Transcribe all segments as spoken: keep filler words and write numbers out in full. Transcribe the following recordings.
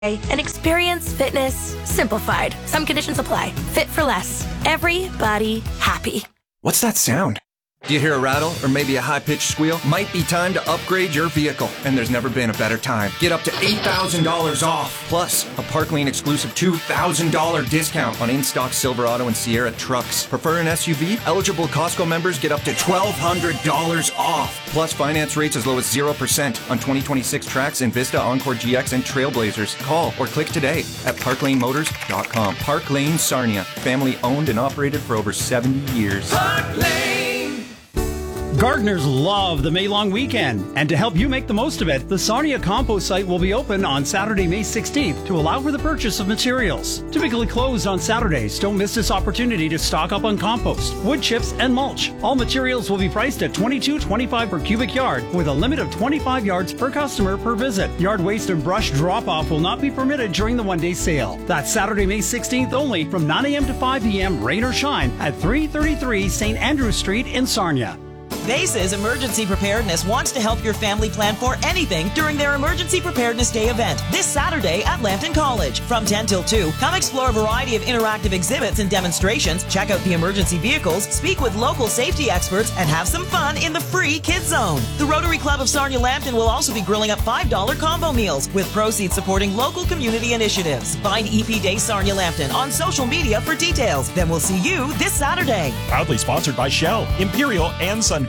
and experience fitness simplified. Some conditions apply. Fit for less. Everybody happy. What's that sound? Do you hear a rattle or maybe a high-pitched squeal? Might be time to upgrade your vehicle, and there's never been a better time. Get up to eight thousand dollars off, plus a Parkland exclusive two thousand dollars discount on in-stock Silverado and Sierra trucks. Prefer an S U V? Eligible Costco members get up to twelve hundred dollars off, plus finance rates as low as zero percent on twenty twenty-six Trax and Vista, Encore G X, and Trailblazers. Call or click today at park lane motors dot com. Park Lane Sarnia, family owned and operated for over seventy years. Park Lane! Gardeners love the May long weekend, and to help you make the most of it, the Sarnia compost site will be open on Saturday, May sixteenth to allow for the purchase of materials. Typically closed on Saturdays, don't miss this opportunity to stock up on compost, wood chips, and mulch. All materials will be priced at twenty-two twenty-five per cubic yard, with a limit of twenty-five yards per customer per visit. Yard waste and brush drop-off will not be permitted during the one-day sale. That's Saturday, May sixteenth only from nine a.m. to five p.m. rain or shine at three thirty-three Saint Andrew Street in Sarnia. Bases Emergency Preparedness wants to help your family plan for anything during their Emergency Preparedness Day event this Saturday at Lambton College. From ten till two, come explore a variety of interactive exhibits and demonstrations, check out the emergency vehicles, speak with local safety experts, and have some fun in the free Kids Zone. The Rotary Club of Sarnia-Lambton will also be grilling up five dollar combo meals, with proceeds supporting local community initiatives. Find E P Day Sarnia-Lambton on social media for details. Then we'll see you this Saturday. Proudly sponsored by Shell, Imperial, and Suncor.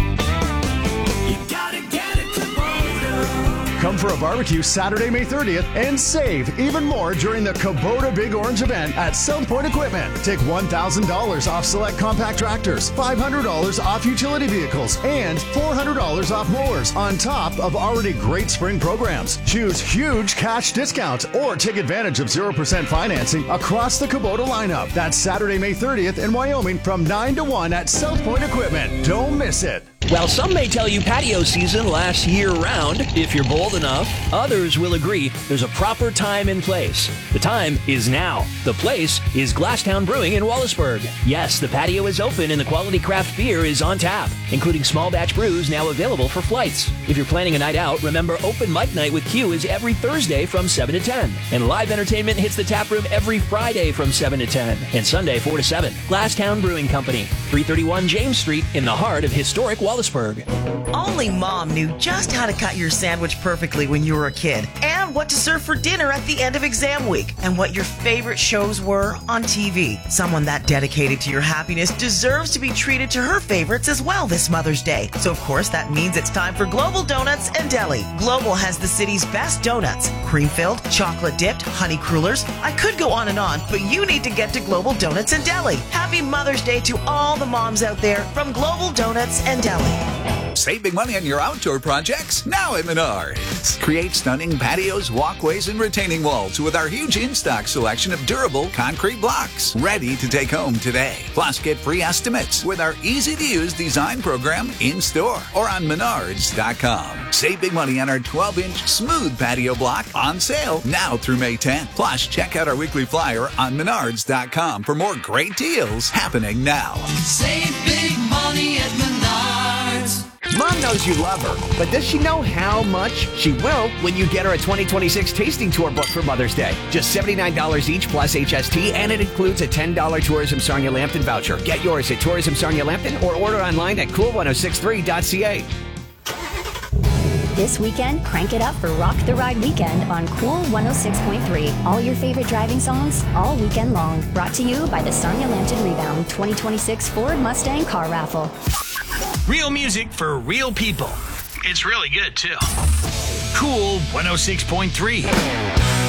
You gotta get it, Kubota. Come for a barbecue Saturday, May thirtieth, and save even more during the Kubota Big Orange event at South Point Equipment. Take one thousand dollars off select compact tractors, five hundred dollars off utility vehicles, and four hundred dollars off mowers on top of already great spring programs. Choose huge cash discounts or take advantage of zero percent financing across the Kubota lineup. That's Saturday, May thirtieth in Wyoming from nine to one at South Point Equipment. Don't miss it. While some may tell you patio season lasts year-round, if you're bold enough, others will agree there's a proper time and place. The time is now. The place is Glasstown Brewing in Wallaceburg. Yes, the patio is open and the quality craft beer is on tap, including small batch brews now available for flights. If you're planning a night out, remember Open Mic Night with Q is every Thursday from seven to ten. And live entertainment hits the tap room every Friday from seven to ten. And Sunday four to seven. Glasstown Brewing Company, three thirty-one James Street in the heart of historic Wallaceburg. Only Mom knew just how to cut your sandwich perfectly when you were a kid, and what to serve for dinner at the end of exam week, and what your favorite shows were on T V. Someone that dedicated to your happiness deserves to be treated to her favorites as well this Mother's Day. So of course that means it's time for Global Donuts and Deli. Global has the city's best donuts, cream-filled, chocolate-dipped, honey crullers. I could go on and on, but you need to get to Global Donuts and Deli. Happy Mother's Day to all the moms out there from Global Donuts and Deli. Save big money on your outdoor projects now at Menards. Create stunning patios, walkways, and retaining walls with our huge in-stock selection of durable concrete blocks ready to take home today. Plus, get free estimates with our easy-to-use design program in-store or on menards dot com. Save big money on our twelve inch smooth patio block on sale now through May tenth. Plus, check out our weekly flyer on menards dot com for more great deals happening now. Save big money at Menards. Mom knows you love her, but does she know how much? She will when you get her a twenty twenty-six tasting tour book for Mother's Day. Just seventy-nine dollars each plus H S T, and it includes a ten dollar Tourism Sarnia Lambton voucher. Get yours at Tourism Sarnia Lambton or order online at cool ten sixty-three dot c a. This weekend, crank it up for Rock the Ride Weekend on Cool one oh six point three. All your favorite driving songs, all weekend long. Brought to you by the Sarnia Lambton Rebound twenty twenty-six Ford Mustang Car Raffle. Real music for real people. It's really good, too. Cool one oh six point three.